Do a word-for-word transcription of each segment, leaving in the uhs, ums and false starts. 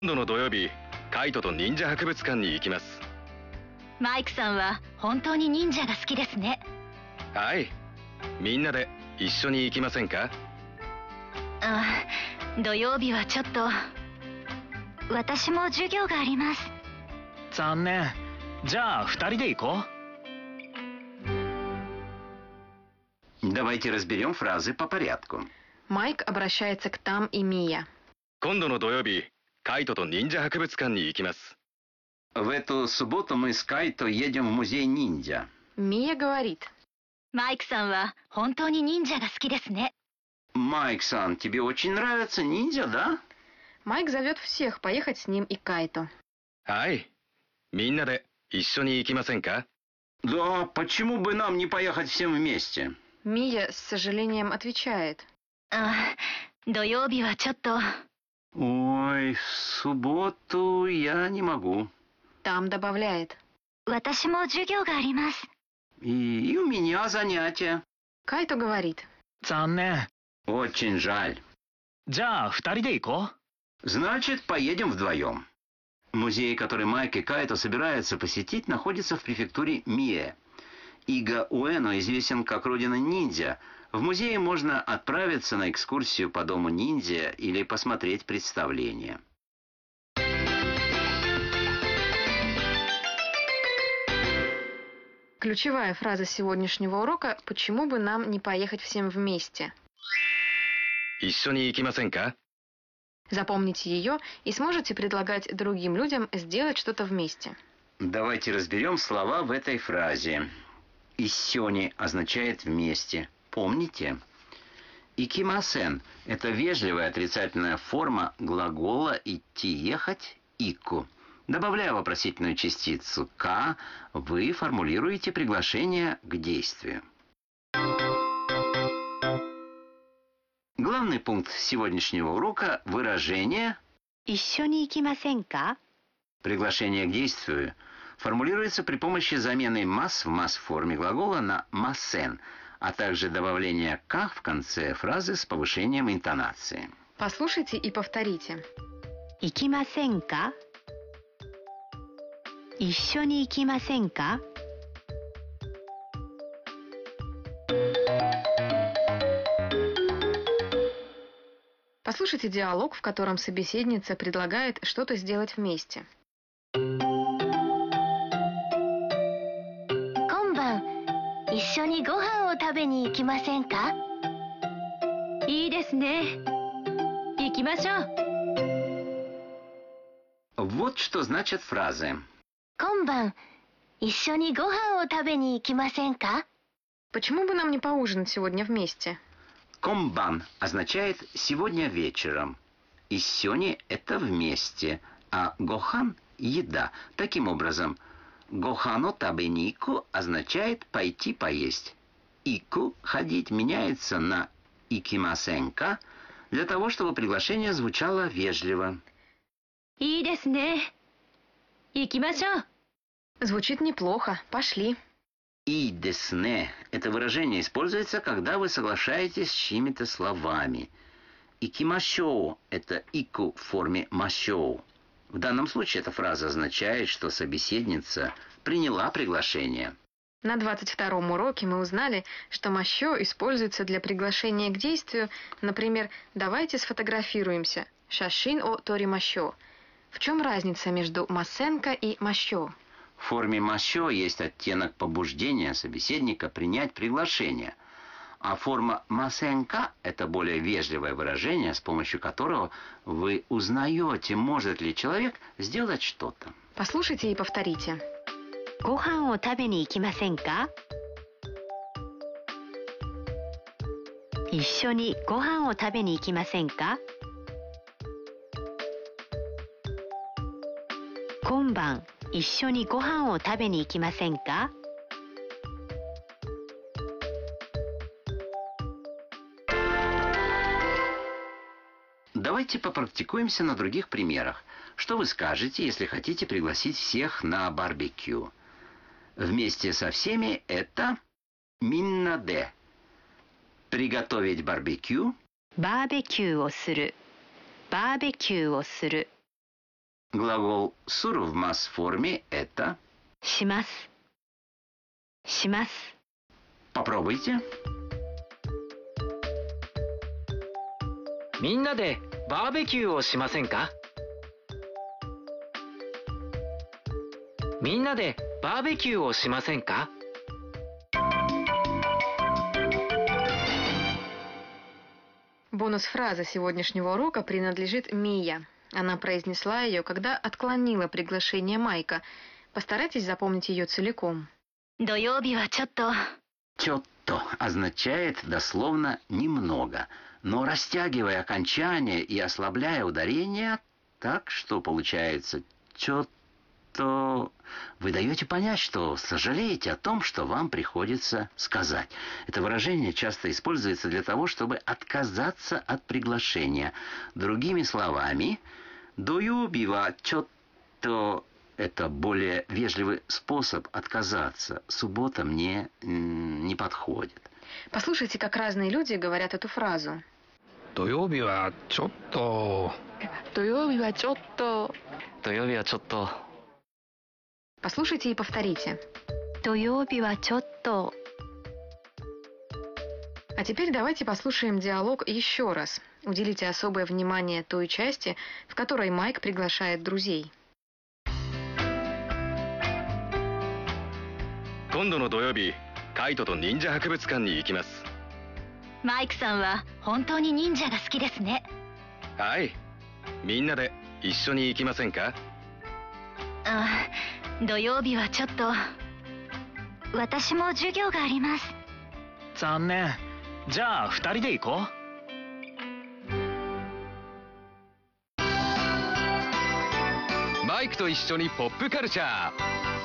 今度の土曜日、カイトと忍者博物館に行きます。 マイクさんは本当に忍者が好きですね。 はい。みんなで一緒に行きませんか？ あ、土曜日はちょっと。私も授業があります。 残念。じゃあ二人で行こう。Давайте разберем фразы по порядку. Майк обращается к Там и Мия. 今度の土曜日、カイトと忍者博物館に行きます。 В эту субботу мы с Кайто едем в музей ниндзя. Мия говорит. マイクさんは本当に忍者が好きですね。 Майк-сан, тебе очень нравится ниндзя, да? Майк зовет всех поехать с ним и Кайто. はい。みんなで一緒に行きませんか？ Да, почему бы нам не поехать всем вместе? Мия с сожалением отвечает. あ、土曜日はちょっと。 Ой, в субботу я не могу. Там добавляет. 私も授業があります。 И, и у меня занятия. Кайто говорит. 残念。 Очень жаль. じゃあ二人で行こう。Значит, поедем вдвоем. Музей, который Майк и Кайто собираются посетить, находится в префектуре Мие. Ига Уэно известен как родина ниндзя. В музее можно отправиться на экскурсию по дому ниндзя или посмотреть представление. Ключевая фраза сегодняшнего урока «Почему бы нам не поехать всем вместе?» 一緒に行きませんか? Запомните ее и сможете предлагать другим людям сделать что-то вместе. Давайте разберем слова в этой фразе. «Иссёни» означает «вместе». Помните? «Икимасен» — это вежливая отрицательная форма глагола «идти», «ехать» «ику». Добавляя вопросительную частицу «ка», вы формулируете приглашение к действию. Главный пункт сегодняшнего урока – выражение 一緒に行きませんか? Приглашение к действию формулируется при помощи замены «мас» в «мас» форме глагола на «масен», а также добавления «ка» в конце фразы с повышением интонации. Послушайте и повторите. 行きませんか? 一緒に行きませんか? Послушайте диалог, в котором собеседница предлагает что-то сделать вместе. 今晩、一緒にご飯を食べに行きませんか? いいですね。行きましょう。 Вот что значат фразы. 今晩、一緒にご飯を食べに行きませんか? Почему бы нам не поужинать сегодня вместе? «Комбан» означает «сегодня вечером». «Иссёни» — это «вместе», а «гохан» — «еда». Таким образом, «гохано табенику» означает «пойти поесть». «Ику» — «ходить» меняется на «икимасенка» для того, чтобы приглашение звучало вежливо. いいですね。行きましょう。 Звучит неплохо. Пошли. «И десне» — это выражение используется, когда вы соглашаетесь с чьими-то словами. «Икимашоу» — это «ику» в форме «машоу». В данном случае эта фраза означает, что собеседница приняла приглашение. На двадцать втором уроке мы узнали, что «мащо» используется для приглашения к действию, например, «давайте сфотографируемся» – «шашин о торимащо». В чем разница между «масенка» и «мащо»? В форме «мащо» есть оттенок побуждения собеседника принять приглашение, а форма «масенка» — это более вежливое выражение, с помощью которого вы узнаете, может ли человек сделать что-то. Послушайте и повторите. ご飯を食べに行きませんか? 一緒にご飯を食べに行きませんか? 今晩、一緒にご飯を食べに行きませんか? Давайте попрактикуемся на других примерах. Что вы скажете, если хотите пригласить всех на барбекю? Вместе со всеми это миннаде. Приготовить барбекю. バーベキューをする。バーベキューをする。 Глагол «сур» в масс-форме – это... しますします Попробуйте. みんなでバーベキューをしませんか？みんなでバーベキューをしませんか？ Бонус-фраза сегодняшнего урока принадлежит Мия. Она произнесла ее, когда отклонила приглашение Майка. Постарайтесь запомнить ее целиком. 土曜日はちょっと «Чотто» означает дословно «немного», но растягивая окончание и ослабляя ударение так, что получается «чотто», вы даете понять, что сожалеете о том, что вам приходится сказать. Это выражение часто используется для того, чтобы отказаться от приглашения. Другими словами, «доюби ва чотто» — это более вежливый способ отказаться. Суббота мне м, не подходит. Послушайте, как разные люди говорят эту фразу. 土曜日はちょっと «Туёби ва чотто». 土曜日はちょっと Послушайте и повторите. 土曜日はちょっと А теперь давайте послушаем диалог еще раз. Уделите особое внимание той части, в которой Майк приглашает друзей. 今度の土曜日カイトと忍者博物館に行きます。 マイクさんは本当に忍者が好きですね。 はい、みんなで一緒に行きませんか？ あ、土曜日はちょっと私も授業があります。 残念。じゃあふたりで行こう。マイクと一緒にポップカルチャー。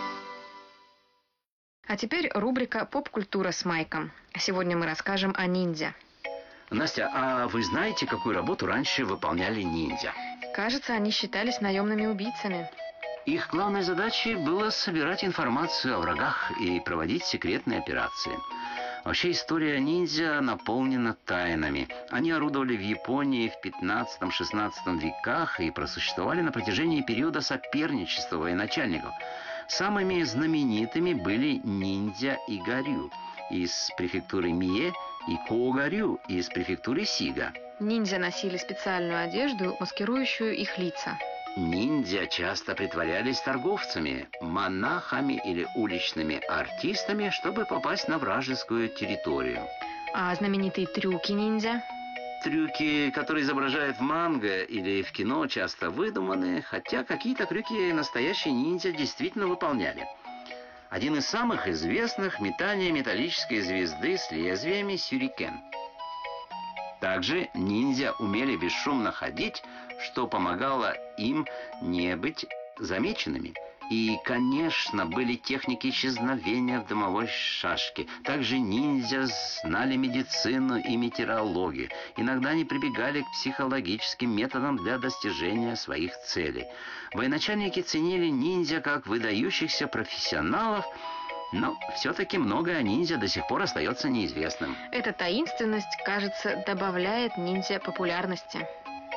А теперь рубрика «Поп-культура с Майком». Сегодня мы расскажем о ниндзя. Настя, а вы знаете, какую работу раньше выполняли ниндзя? Кажется, они считались наемными убийцами. Их главной задачей было собирать информацию о врагах и проводить секретные операции. Вообще история ниндзя наполнена тайнами. Они орудовали в Японии в пятнадцатом-шестнадцатом веках и просуществовали на протяжении периода соперничества военачальников. Самыми знаменитыми были ниндзя Игарю из префектуры Мие и Коугарю из префектуры Сига. Ниндзя носили специальную одежду, маскирующую их лица. Ниндзя часто притворялись торговцами, монахами или уличными артистами, чтобы попасть на вражескую территорию. А знаменитые трюки ниндзя? Трюки, которые изображают в манго или в кино, часто выдуманы, хотя какие-то трюки настоящие ниндзя действительно выполняли. Один из самых известных – метание металлической звезды с лезвиями сюрикен. Также ниндзя умели бесшумно ходить, что помогало им не быть замеченными. И, конечно, были техники исчезновения в дымовой шашке. Также ниндзя знали медицину и метеорологию. Иногда они прибегали к психологическим методам для достижения своих целей. Военачальники ценили ниндзя как выдающихся профессионалов, но все-таки многое о ниндзя до сих пор остается неизвестным. Эта таинственность, кажется, добавляет ниндзя популярности.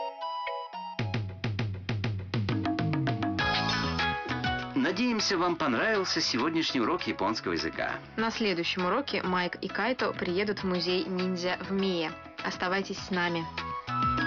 Надеемся, вам понравился сегодняшний урок японского языка. На следующем уроке Майк и Кайто приедут в музей ниндзя в Мие. Оставайтесь с нами.